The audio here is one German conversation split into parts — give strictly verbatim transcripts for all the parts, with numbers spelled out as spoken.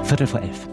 Viertel vor elf.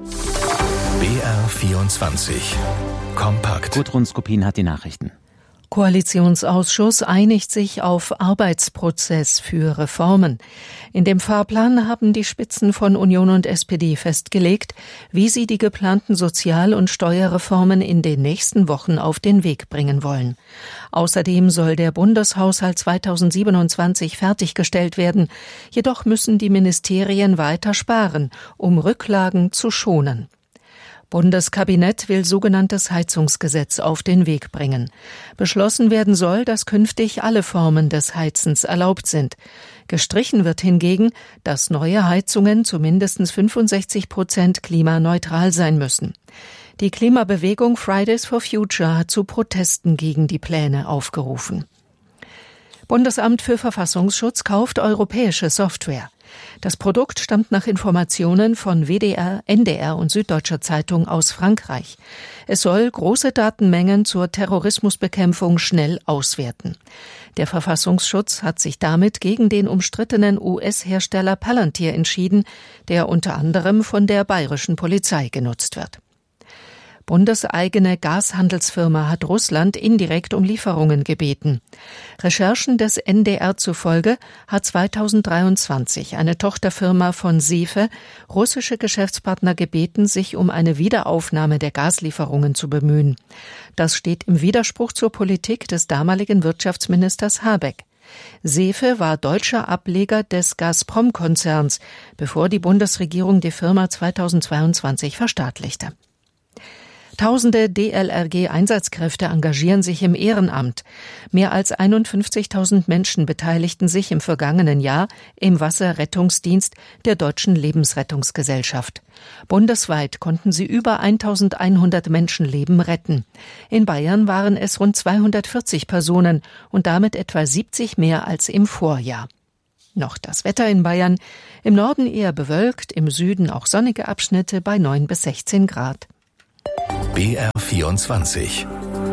B R vierundzwanzig. Kompakt. Gudrun Skopin hat die Nachrichten. Koalitionsausschuss einigt sich auf Arbeitsprozess für Reformen. In dem Fahrplan haben die Spitzen von Union und S P D festgelegt, wie sie die geplanten Sozial- und Steuerreformen in den nächsten Wochen auf den Weg bringen wollen. Außerdem soll der Bundeshaushalt zweitausendsiebenundzwanzig fertiggestellt werden. Jedoch müssen die Ministerien weiter sparen, um Rücklagen zu schonen. Bundeskabinett will sogenanntes Heizungsgesetz auf den Weg bringen. Beschlossen werden soll, dass künftig alle Formen des Heizens erlaubt sind. Gestrichen wird hingegen, dass neue Heizungen zu mindestens fünfundsechzig Prozent klimaneutral sein müssen. Die Klimabewegung Fridays for Future hat zu Protesten gegen die Pläne aufgerufen. Bundesamt für Verfassungsschutz kauft europäische Software. Das Produkt stammt nach Informationen von W D R, N D R und Süddeutscher Zeitung aus Frankreich. Es soll große Datenmengen zur Terrorismusbekämpfung schnell auswerten. Der Verfassungsschutz hat sich damit gegen den umstrittenen U S-Hersteller Palantir entschieden, der unter anderem von der bayerischen Polizei genutzt wird. Bundeseigene Gashandelsfirma hat Russland indirekt um Lieferungen gebeten. Recherchen des N D R zufolge hat zweitausenddreiundzwanzig eine Tochterfirma von Sefe russische Geschäftspartner gebeten, sich um eine Wiederaufnahme der Gaslieferungen zu bemühen. Das steht im Widerspruch zur Politik des damaligen Wirtschaftsministers Habeck. Sefe war deutscher Ableger des Gazprom-Konzerns, bevor die Bundesregierung die Firma zweitausendzweiundzwanzig verstaatlichte. Tausende D L R G-Einsatzkräfte engagieren sich im Ehrenamt. Mehr als einundfünfzigtausend Menschen beteiligten sich im vergangenen Jahr im Wasserrettungsdienst der Deutschen Lebensrettungsgesellschaft. Bundesweit konnten sie über eintausendeinhundert Menschenleben retten. In Bayern waren es rund zweihundertvierzig Personen und damit etwa siebzig mehr als im Vorjahr. Noch das Wetter in Bayern. Im Norden eher bewölkt, im Süden auch sonnige Abschnitte bei neun bis sechzehn Grad. B R vierundzwanzig.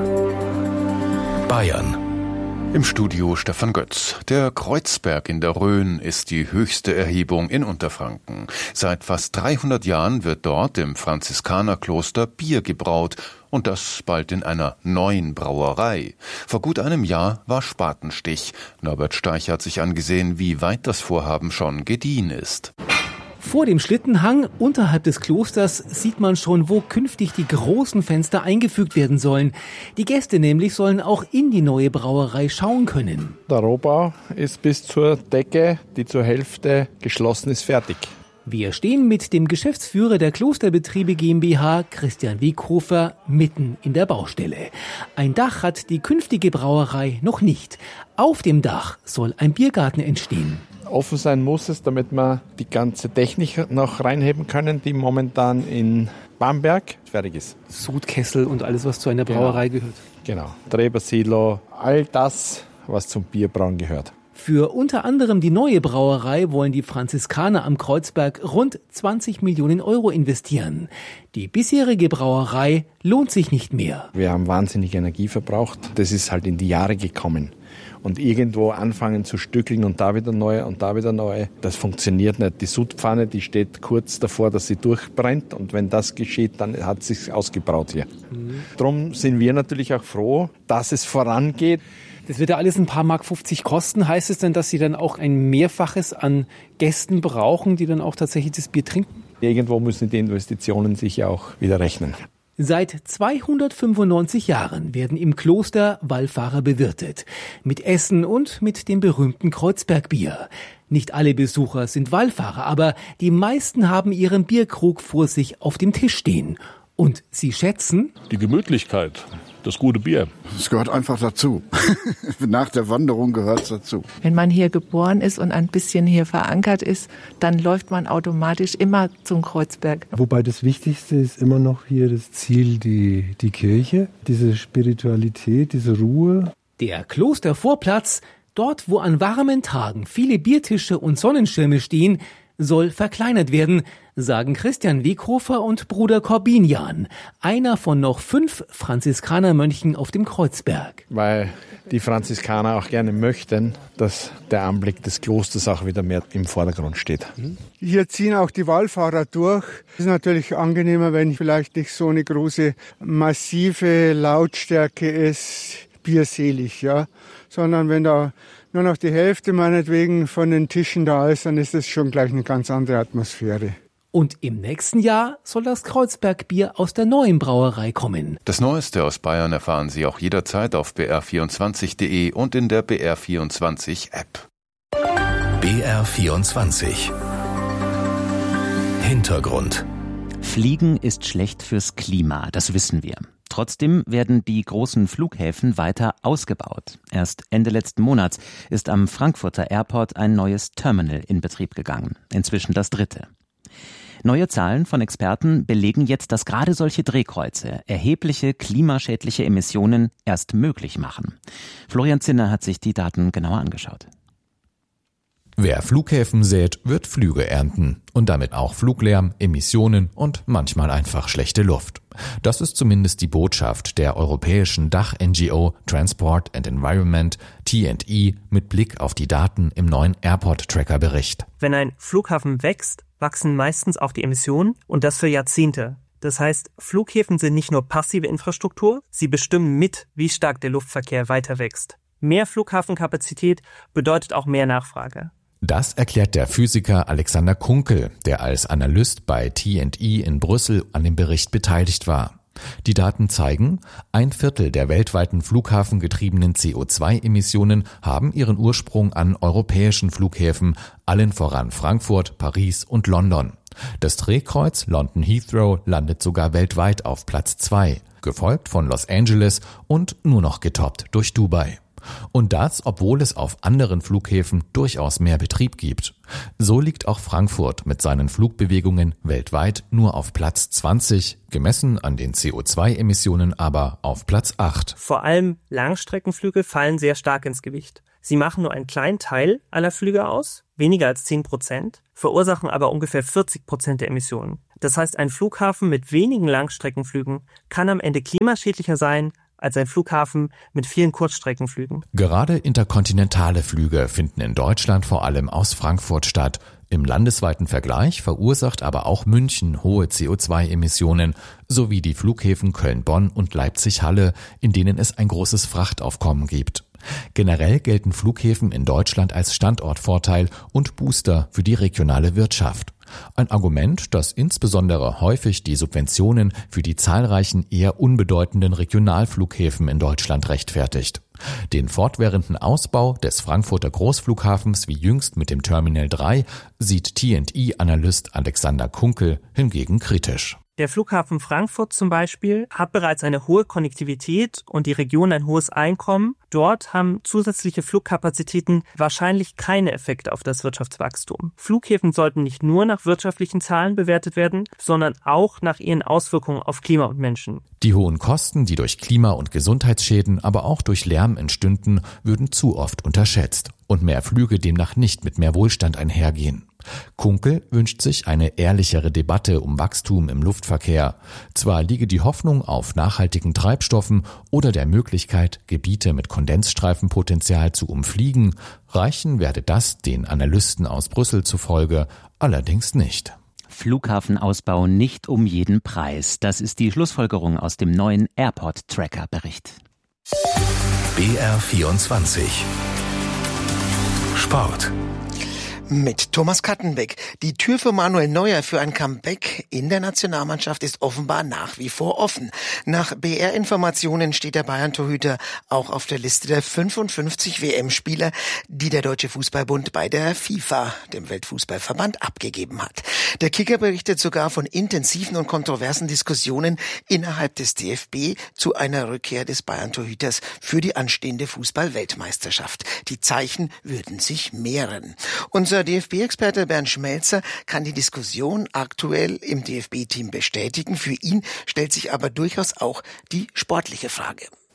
Bayern. Im Studio Stefan Götz. Der Kreuzberg in der Rhön ist die höchste Erhebung in Unterfranken. Seit fast dreihundert Jahren wird dort im Franziskanerkloster Bier gebraut und das bald in einer neuen Brauerei. Vor gut einem Jahr war Spatenstich. Norbert Steich hat sich angesehen, wie weit das Vorhaben schon gediehen ist. Vor dem Schlittenhang unterhalb des Klosters sieht man schon, wo künftig die großen Fenster eingefügt werden sollen. Die Gäste nämlich sollen auch in die neue Brauerei schauen können. Der Rohbau ist bis zur Decke, die zur Hälfte geschlossen ist, fertig. Wir stehen mit dem Geschäftsführer der Klosterbetriebe GmbH, Christian Weghofer, mitten in der Baustelle. Ein Dach hat die künftige Brauerei noch nicht. Auf dem Dach soll ein Biergarten entstehen. Offen sein muss es, damit wir die ganze Technik noch reinheben können, die momentan in Bamberg fertig ist. Sudkessel und alles, was zu einer Brauerei genau. gehört. Genau, Trebersilo, all das, was zum Bierbrauen gehört. Für unter anderem die neue Brauerei wollen die Franziskaner am Kreuzberg rund zwanzig Millionen Euro investieren. Die bisherige Brauerei lohnt sich nicht mehr. Wir haben wahnsinnig Energie verbraucht. Das ist halt in die Jahre gekommen. Und irgendwo anfangen zu stückeln und da wieder neu und da wieder neu, das funktioniert nicht. Die Sudpfanne, die steht kurz davor, dass sie durchbrennt und wenn das geschieht, dann hat es sich ausgebraut hier. Mhm. Darum sind wir natürlich auch froh, dass es vorangeht. Das wird ja alles ein paar Mark fünfzig kosten. Heißt es denn, dass Sie dann auch ein Mehrfaches an Gästen brauchen, die dann auch tatsächlich das Bier trinken? Irgendwo müssen die Investitionen sich ja auch wieder rechnen. Seit zweihundertfünfundneunzig Jahren werden im Kloster Wallfahrer bewirtet. Mit Essen und mit dem berühmten Kreuzbergbier. Nicht alle Besucher sind Wallfahrer, aber die meisten haben ihren Bierkrug vor sich auf dem Tisch stehen. Und sie schätzen die Gemütlichkeit, das gute Bier. Es gehört einfach dazu. Nach der Wanderung gehört es dazu. Wenn man hier geboren ist und ein bisschen hier verankert ist, dann läuft man automatisch immer zum Kreuzberg. Wobei das Wichtigste ist immer noch hier das Ziel, die, die Kirche, diese Spiritualität, diese Ruhe. Der Klostervorplatz, dort wo an warmen Tagen viele Biertische und Sonnenschirme stehen, soll verkleinert werden, sagen Christian Weghofer und Bruder Corbinian, einer von noch fünf Franziskanermönchen auf dem Kreuzberg. Weil die Franziskaner auch gerne möchten, dass der Anblick des Klosters auch wieder mehr im Vordergrund steht. Hier ziehen auch die Wallfahrer durch. Es ist natürlich angenehmer, wenn vielleicht nicht so eine große, massive Lautstärke ist, bierselig, ja, sondern wenn da nur noch die Hälfte meinetwegen von den Tischen da ist, dann ist das schon gleich eine ganz andere Atmosphäre. Und im nächsten Jahr soll das Kreuzbergbier aus der neuen Brauerei kommen. Das Neueste aus Bayern erfahren Sie auch jederzeit auf b r vierundzwanzig punkt d e und in der B R vierundzwanzig App. B R vierundzwanzig Hintergrund. Fliegen ist schlecht fürs Klima, das wissen wir. Trotzdem werden die großen Flughäfen weiter ausgebaut. Erst Ende letzten Monats ist am Frankfurter Airport ein neues Terminal in Betrieb gegangen. Inzwischen das dritte. Neue Zahlen von Experten belegen jetzt, dass gerade solche Drehkreuze erhebliche klimaschädliche Emissionen erst möglich machen. Florian Zinner hat sich die Daten genauer angeschaut. Wer Flughäfen sät, wird Flüge ernten und damit auch Fluglärm, Emissionen und manchmal einfach schlechte Luft. Das ist zumindest die Botschaft der europäischen Dach-N G O Transport and Environment T and E mit Blick auf die Daten im neuen Airport-Tracker-Bericht. Wenn ein Flughafen wächst, wachsen meistens auch die Emissionen und das für Jahrzehnte. Das heißt, Flughäfen sind nicht nur passive Infrastruktur, sie bestimmen mit, wie stark der Luftverkehr weiter wächst. Mehr Flughafenkapazität bedeutet auch mehr Nachfrage. Das erklärt der Physiker Alexander Kunkel, der als Analyst bei T and E in Brüssel an dem Bericht beteiligt war. Die Daten zeigen, ein Viertel der weltweiten flughafengetriebenen C O zwei Emissionen haben ihren Ursprung an europäischen Flughäfen, allen voran Frankfurt, Paris und London. Das Drehkreuz London Heathrow landet sogar weltweit auf Platz zwei, gefolgt von Los Angeles und nur noch getoppt durch Dubai. Und das, obwohl es auf anderen Flughäfen durchaus mehr Betrieb gibt. So liegt auch Frankfurt mit seinen Flugbewegungen weltweit nur auf Platz zwanzig, gemessen an den C O zwei Emissionen aber auf Platz acht. Vor allem Langstreckenflüge fallen sehr stark ins Gewicht. Sie machen nur einen kleinen Teil aller Flüge aus, weniger als zehn Prozent, verursachen aber ungefähr vierzig Prozent der Emissionen. Das heißt, ein Flughafen mit wenigen Langstreckenflügen kann am Ende klimaschädlicher sein als ein Flughafen mit vielen Kurzstreckenflügen. Gerade interkontinentale Flüge finden in Deutschland vor allem aus Frankfurt statt. Im landesweiten Vergleich verursacht aber auch München hohe C O zwei Emissionen, sowie die Flughäfen Köln-Bonn und Leipzig-Halle, in denen es ein großes Frachtaufkommen gibt. Generell gelten Flughäfen in Deutschland als Standortvorteil und Booster für die regionale Wirtschaft. Ein Argument, das insbesondere häufig die Subventionen für die zahlreichen eher unbedeutenden Regionalflughäfen in Deutschland rechtfertigt. Den fortwährenden Ausbau des Frankfurter Großflughafens wie jüngst mit dem Terminal drei sieht T and E-Analyst Alexander Kunkel hingegen kritisch. Der Flughafen Frankfurt zum Beispiel hat bereits eine hohe Konnektivität und die Region ein hohes Einkommen. Dort haben zusätzliche Flugkapazitäten wahrscheinlich keine Effekte auf das Wirtschaftswachstum. Flughäfen sollten nicht nur nach wirtschaftlichen Zahlen bewertet werden, sondern auch nach ihren Auswirkungen auf Klima und Menschen. Die hohen Kosten, die durch Klima- und Gesundheitsschäden, aber auch durch Lärm entstünden, würden zu oft unterschätzt und mehr Flüge demnach nicht mit mehr Wohlstand einhergehen. Kunkel wünscht sich eine ehrlichere Debatte um Wachstum im Luftverkehr. Zwar liege die Hoffnung auf nachhaltigen Treibstoffen oder der Möglichkeit, Gebiete mit Kondensstreifenpotenzial zu umfliegen, reichen werde das den Analysten aus Brüssel zufolge allerdings nicht. Flughafenausbau nicht um jeden Preis. Das ist die Schlussfolgerung aus dem neuen Airport-Tracker-Bericht. B R vierundzwanzig Sport. Mit Thomas Kattenbeck. Die Tür für Manuel Neuer für ein Comeback in der Nationalmannschaft ist offenbar nach wie vor offen. Nach B R-Informationen steht der Bayern-Torhüter auch auf der Liste der fünfundfünfzig W M-Spieler, die der Deutsche Fußballbund bei der FIFA, dem Weltfußballverband, abgegeben hat. Der Kicker berichtet sogar von intensiven und kontroversen Diskussionen innerhalb des D F B zu einer Rückkehr des Bayern-Torhüters für die anstehende Fußball-Weltmeisterschaft. Die Zeichen würden sich mehren. Unser D F B-Experte Bernd Schmelzer kann die Diskussion aktuell im D F B-Team bestätigen. Für ihn stellt sich aber durchaus auch die sportliche Frage.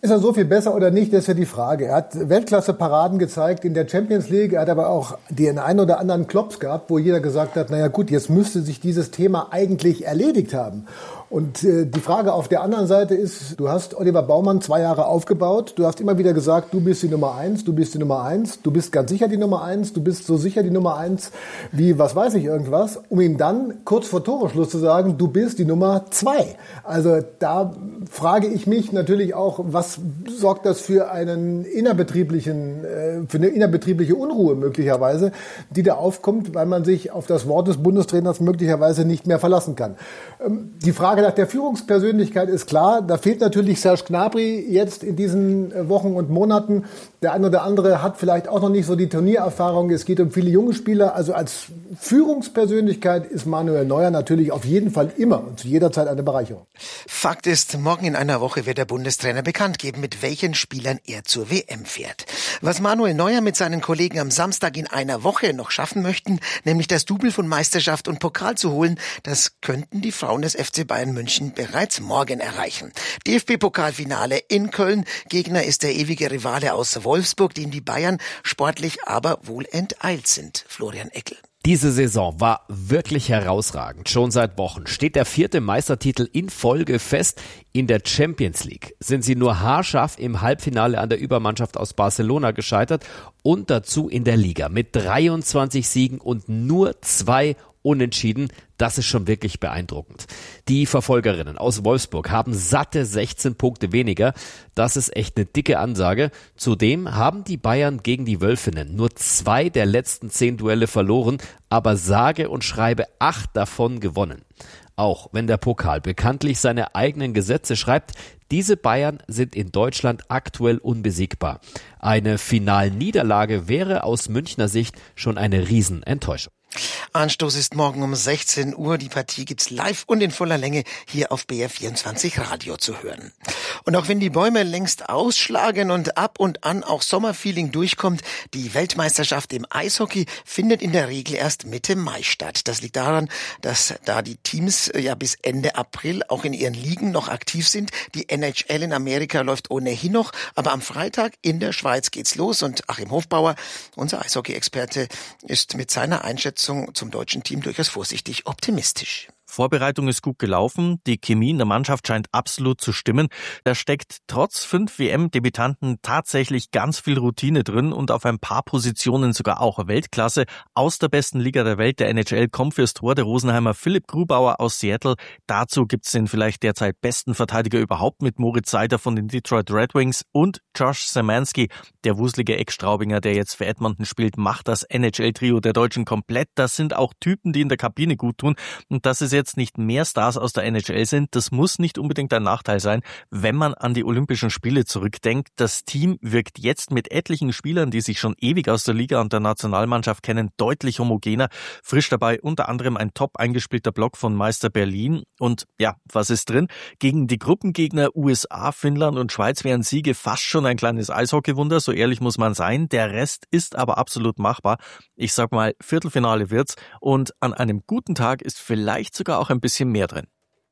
Ist er so viel besser oder nicht, das ist ja die Frage. Er hat Weltklasse-Paraden gezeigt in der Champions League. Er hat aber auch den einen oder anderen Klops gehabt, wo jeder gesagt hat, naja gut, jetzt müsste sich dieses Thema eigentlich erledigt haben. Und äh, die Frage auf der anderen Seite ist, du hast Oliver Baumann zwei Jahre aufgebaut. Du hast immer wieder gesagt, du bist die Nummer eins, du bist die Nummer eins. Du bist ganz sicher die Nummer eins, du bist so sicher die Nummer eins wie, was weiß ich, irgendwas. Um ihm dann kurz vor Toreschluss zu sagen, du bist die Nummer zwei. Also da frage ich mich natürlich auch, was sorgt das für einen innerbetrieblichen, äh, für eine innerbetriebliche Unruhe möglicherweise, die da aufkommt, weil man sich auf das Wort des Bundestrainers möglicherweise nicht mehr verlassen kann. Ähm, die Frage nach der Führungspersönlichkeit ist klar. Da fehlt natürlich Serge Gnabry jetzt in diesen Wochen und Monaten. Der eine oder andere hat vielleicht auch noch nicht so die Turniererfahrung. Es geht um viele junge Spieler. Also als Führungspersönlichkeit ist Manuel Neuer natürlich auf jeden Fall immer und zu jeder Zeit eine Bereicherung. Fakt ist, morgen in einer Woche wird der Bundestrainer bekannt geben, mit welchen Spielern er zur W M fährt. Was Manuel Neuer mit seinen Kollegen am Samstag in einer Woche noch schaffen möchten, nämlich das Double von Meisterschaft und Pokal zu holen, das könnten die Frauen des F C Bayern München bereits morgen erreichen. D F B-Pokalfinale in Köln. Gegner ist der ewige Rivale aus Wolfsburg, dem die Bayern sportlich aber wohl enteilt sind. Florian Eckel. Diese Saison war wirklich herausragend. Schon seit Wochen steht der vierte Meistertitel in Folge fest. In der Champions League sind sie nur haarscharf im Halbfinale an der Übermannschaft aus Barcelona gescheitert und dazu in der Liga mit dreiundzwanzig Siegen und nur zwei Unentschieden. Das ist schon wirklich beeindruckend. Die Verfolgerinnen aus Wolfsburg haben satte sechzehn Punkte weniger. Das ist echt eine dicke Ansage. Zudem haben die Bayern gegen die Wölfinnen nur zwei der letzten zehn Duelle verloren, aber sage und schreibe acht davon gewonnen. Auch wenn der Pokal bekanntlich seine eigenen Gesetze schreibt, diese Bayern sind in Deutschland aktuell unbesiegbar. Eine Finalniederlage wäre aus Münchner Sicht schon eine Riesenenttäuschung. Anstoß ist morgen um sechzehn Uhr. Die Partie gibt's live und in voller Länge hier auf B R vierundzwanzig Radio zu hören. Und auch wenn die Bäume längst ausschlagen und ab und an auch Sommerfeeling durchkommt, die Weltmeisterschaft im Eishockey findet in der Regel erst Mitte Mai statt. Das liegt daran, dass da die Teams ja bis Ende April auch in ihren Ligen noch aktiv sind. Die N H L in Amerika läuft ohnehin noch, aber am Freitag in der Schweiz geht's los und Achim Hofbauer, unser Eishockey-Experte, ist mit seiner Einschätzung zum deutschen Team durchaus vorsichtig optimistisch. Vorbereitung ist gut gelaufen, die Chemie in der Mannschaft scheint absolut zu stimmen. Da steckt trotz fünf W M-Debütanten tatsächlich ganz viel Routine drin und auf ein paar Positionen sogar auch Weltklasse. Aus der besten Liga der Welt, der N H L, kommt fürs Tor der Rosenheimer Philipp Grubauer aus Seattle. Dazu gibt's den vielleicht derzeit besten Verteidiger überhaupt mit Moritz Seider von den Detroit Red Wings und Josh Szymanski, der wuselige Ex-Straubinger, der jetzt für Edmonton spielt, macht das N H L-Trio der Deutschen komplett. Das sind auch Typen, die in der Kabine gut tun und das ist jetzt nicht mehr Stars aus der N H L sind, das muss nicht unbedingt ein Nachteil sein, wenn man an die Olympischen Spiele zurückdenkt. Das Team wirkt jetzt mit etlichen Spielern, die sich schon ewig aus der Liga und der Nationalmannschaft kennen, deutlich homogener. Frisch dabei unter anderem ein top eingespielter Block von Meister Berlin. Und ja, was ist drin? Gegen die Gruppengegner U S A, Finnland und Schweiz wären Siege fast schon ein kleines Eishockeywunder, so ehrlich muss man sein. Der Rest ist aber absolut machbar. Ich sag mal, Viertelfinale wird's und an einem guten Tag ist vielleicht sogar auch ein bisschen mehr drin.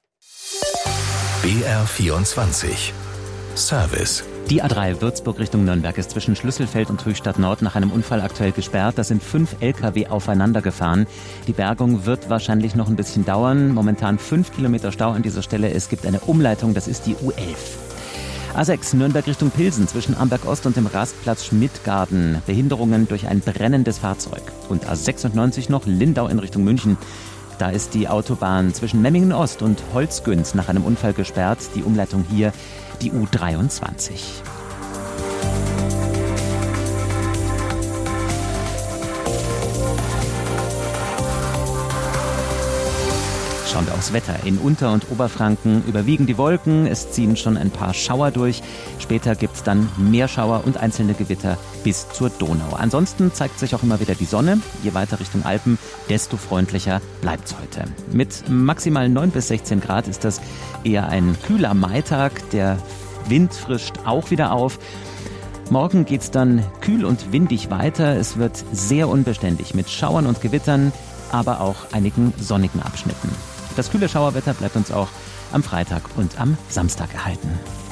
B R vierundzwanzig Service. Die A drei Würzburg Richtung Nürnberg ist zwischen Schlüsselfeld und Höchstadt Nord nach einem Unfall aktuell gesperrt. Da sind fünf L K W aufeinander gefahren. Die Bergung wird wahrscheinlich noch ein bisschen dauern. Momentan fünf Kilometer Stau an dieser Stelle. Es gibt eine Umleitung, das ist die U elf. A sechs Nürnberg Richtung Pilsen zwischen Amberg Ost und dem Rastplatz Schmidtgarten. Behinderungen durch ein brennendes Fahrzeug. Und A sechsundneunzig noch Lindau in Richtung München. Da ist die Autobahn zwischen Memmingen Ost und Holzgünz nach einem Unfall gesperrt. Die Umleitung hier, die U dreiundzwanzig. Schauen wir aufs Wetter. In Unter- und Oberfranken überwiegen die Wolken. Es ziehen schon ein paar Schauer durch. Später gibt es dann mehr Schauer und einzelne Gewitter bis zur Donau. Ansonsten zeigt sich auch immer wieder die Sonne. Je weiter Richtung Alpen, desto freundlicher bleibt es heute. Mit maximal neun bis sechzehn Grad ist das eher ein kühler Maitag. Der Wind frischt auch wieder auf. Morgen geht's dann kühl und windig weiter. Es wird sehr unbeständig mit Schauern und Gewittern, aber auch einigen sonnigen Abschnitten. Das kühle Schauerwetter bleibt uns auch am Freitag und am Samstag erhalten.